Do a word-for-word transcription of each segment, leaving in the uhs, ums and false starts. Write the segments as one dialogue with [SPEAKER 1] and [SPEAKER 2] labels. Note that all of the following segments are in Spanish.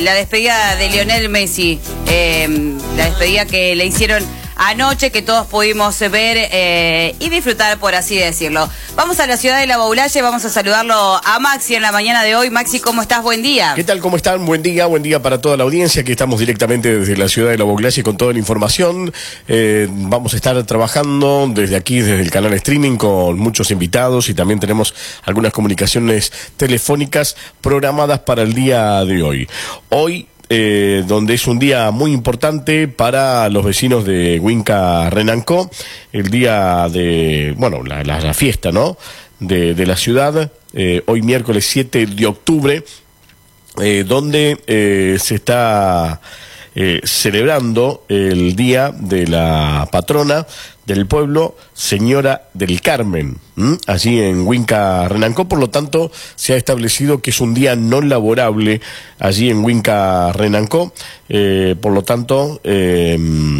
[SPEAKER 1] la despedida de Lionel Messi, eh, la despedida que le hicieron anoche, que todos pudimos ver eh, y disfrutar, por así decirlo. Vamos a la ciudad de La Baulalle, vamos a saludarlo a Maxi en la mañana de hoy. Maxi, ¿cómo estás? Buen día.
[SPEAKER 2] ¿Qué tal? ¿Cómo están? Buen día, buen día para toda la audiencia. Aquí estamos directamente desde la ciudad de La Baulalle con toda la información. Eh, vamos a estar trabajando desde aquí, desde el canal streaming, con muchos invitados y también tenemos algunas comunicaciones telefónicas programadas para el día de hoy. Hoy, Eh, donde es un día muy importante para los vecinos de Huinca Renancó, el día de, bueno, la, la, la fiesta, ¿no?, de, de la ciudad, eh, hoy miércoles siete de octubre, eh, donde eh, se está eh, celebrando el día de la patrona del pueblo, Señora del Carmen, ¿m? allí en Huinca Renancó. Por lo tanto, se ha establecido que es un día no laborable allí en Huinca Renancó. Eh, por lo tanto, eh,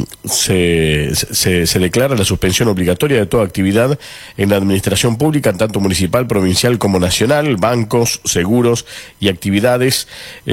[SPEAKER 2] se, se, se declara la suspensión obligatoria de toda actividad en la administración pública, tanto municipal, provincial como nacional, bancos, seguros y actividades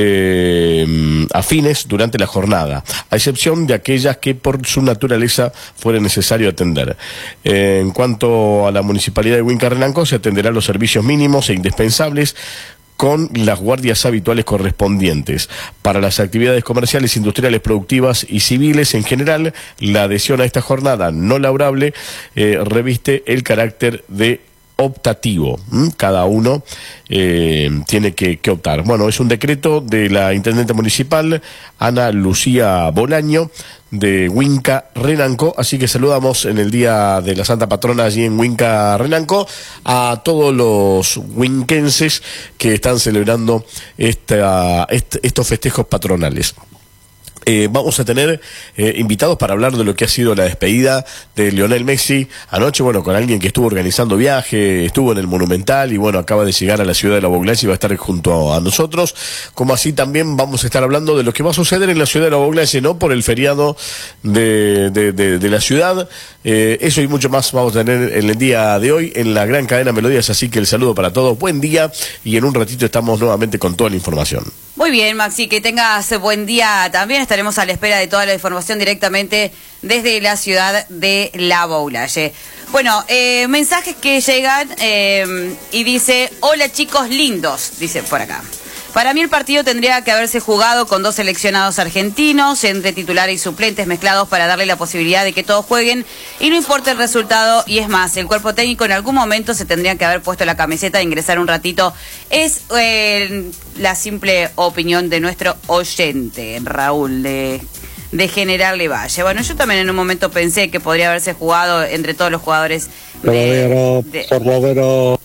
[SPEAKER 2] eh, afines durante la jornada, a excepción de aquellas que por su naturaleza fuera necesario atender. Eh, en cuanto a la municipalidad de Huinca Renancó, se atenderán los servicios mínimos e indispensables con las guardias habituales correspondientes. Para las actividades comerciales, industriales, productivas y civiles en general, la adhesión a esta jornada no laborable eh, reviste el carácter de optativo. ¿Mm? Cada uno eh, tiene que, que optar. Bueno, es un decreto de la intendente municipal, Ana Lucía Bolaño, de Huinca Renancó, así que saludamos en el día de la Santa Patrona allí en Huinca Renancó a todos los huinquenses que están celebrando esta, est, estos festejos patronales. Eh, vamos a tener eh, invitados para hablar de lo que ha sido la despedida de Lionel Messi anoche, bueno, con alguien que estuvo organizando viaje, estuvo en el Monumental y bueno, acaba de llegar a la ciudad de La Baulalle y va a estar junto a nosotros, como así también vamos a estar hablando de lo que va a suceder en la ciudad de La Baulalle, ¿no?, por el feriado de, de, de, de la ciudad. Eh, eso y mucho más vamos a tener en el día de hoy en la gran cadena Melodías, así que el saludo para todos, buen día, y en un ratito estamos nuevamente con toda la información.
[SPEAKER 1] Muy bien, Maxi, que tengas buen día también. Estaremos a la espera de toda la información directamente desde la ciudad de La Baulalle. Bueno, eh, mensajes que llegan eh, y dice: hola chicos lindos, dice por acá. Para mí el partido tendría que haberse jugado con dos seleccionados argentinos, entre titulares y suplentes mezclados para darle la posibilidad de que todos jueguen y no importa el resultado. Y es más, el cuerpo técnico en algún momento se tendría que haber puesto la camiseta e ingresar un ratito. Es eh, la simple opinión de nuestro oyente, Raúl, de, de General Levalle. Bueno, yo también en un momento pensé que podría haberse jugado entre todos los jugadores de... de
[SPEAKER 3] por lo menos...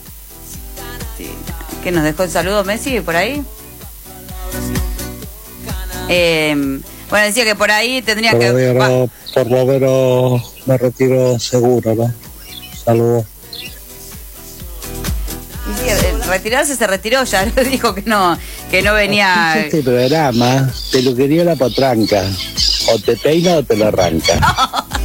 [SPEAKER 1] que nos dejó el saludo Messi por ahí. Eh, bueno, decía que por ahí tendría
[SPEAKER 3] por
[SPEAKER 1] que...
[SPEAKER 3] Menos, por lo menos me retiro seguro, ¿no? Saludos.
[SPEAKER 1] Y sí, el retirarse se retiró, ya lo dijo que no, que no venía...
[SPEAKER 3] Este programa te lo quería la potranca. O te peina o te lo arranca.